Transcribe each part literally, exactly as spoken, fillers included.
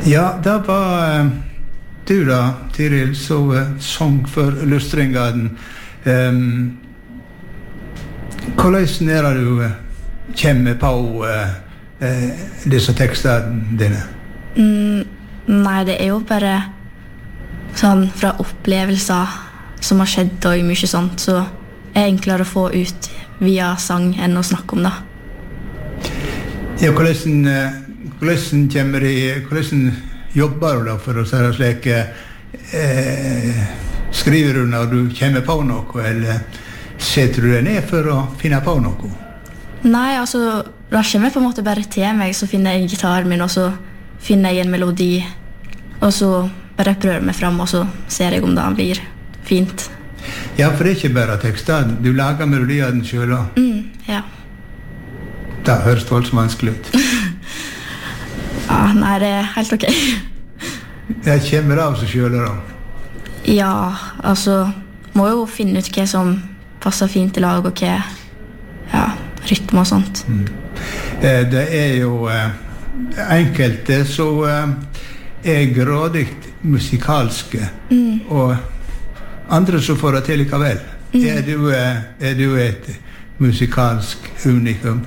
Ja, det var uh, du da, Tiril, så uh, sång for Lustringgarden. Um, hvordan er det du uh, kommer på uh, uh, disse tekstene dine? Mm, nei, det er jo bare sånn fra opplevelser som har skjedd og mye sånt, så er det enklere å få ut via sang enn å snakke om det. Ja, hvordan, hvordan kommer de, hvordan jobber du da for å si det slik, eh, skriver du når du kommer på noe, eller setter du deg ned for å finne på noe? Nei, altså, da kommer på en måte bare til meg, så finner jeg gitaren min, og så finner jeg en melodi, og så bare prøver meg frem, og så ser jeg om det blir fint. Ja, for det er ikke bare tekster, du lager melodiene selv også. Mm, ja. Det høres voldsomt vanskelig ut. Ja, nei, det er helt ok. Det kommer av seg selv da. Ja, altså, må jo finne ut hva som passer fint til lag, og hva, ja, rytme og sånt. Mm. Eh, det er jo eh, enkelte så eh, er grådig musikalske, mm. og andre som får det til likevel. Mm. Er, du, eh, er du et musikalsk unikum?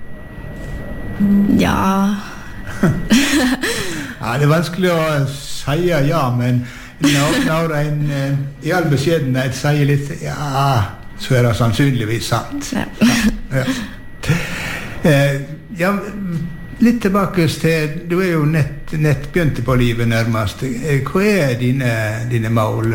Ja. Ja, det er vanskelig å si ja, men når, når en eh, i all beskjedenhet sier litt ja, så er det sannsynligvis sant. Ja. Ja. Eh, ja, litt tilbake til, du er jo nett, nett begynt på livet nærmest. Eh, hva er dine, dine mål?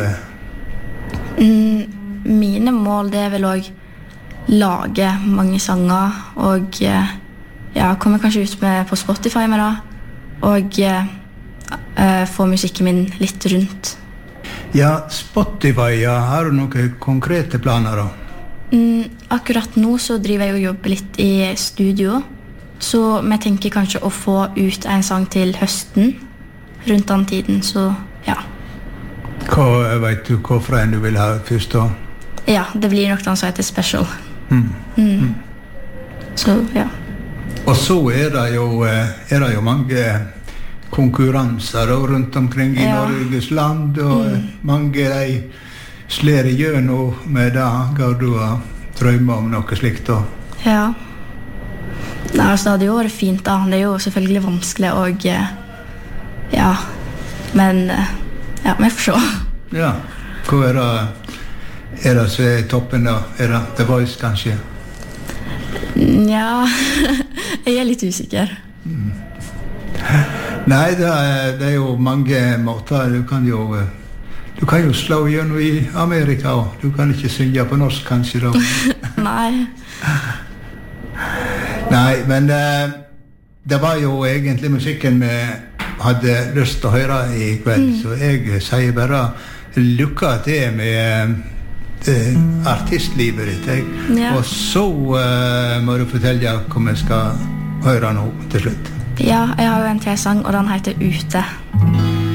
Mm, mine mål, det er vel å lage mange sanger, og eh, ja, kommer kanskje ut med på Spotify med det, og eh, få musikken min litt rundt. Ja, Spotify, ja, har du noen konkrete planer da? Mm, akkurat nå så driver jeg og jobber litt i studio, så vi tenker kanskje å få ut en sang til høsten, rundt den tiden, så ja. Hva, vet du hvorfor en du vil ha først da? Ja, det blir nok den som heter Special. Mm. Mm. Mm. Så, ja. Og så er det jo, er det jo mange konkurranser rundt omkring i ja. Norges land, og mm. mange de slår igjennom med det. Går du og drømmer om noe slikt da? Ja. Nei, altså, det hadde jo vært fint da. Det er jo selvfølgelig vanskelig, og ja, men ja, vi får se. Ja, hva er det, er det som er toppen da? Er det The Voice kanskje? Ja, jeg er litt usikker. Mm. Nei, det er, det er jo mange måter. Du kan jo, du kan jo slå gjennom i Amerika, og du kan ikke synge på norsk kanskje da. Nei. Nei, men uh, det var jo egentlig musikken vi hadde lyst til å høre i kveld, mm. så jeg sier bare lykke til med uh, artistlivet ditt, jeg. Ja. Og så uh, må du fortelle hva vi skal høre nå til slutt. Ja, jeg har jo en til sang, og den heter Ute.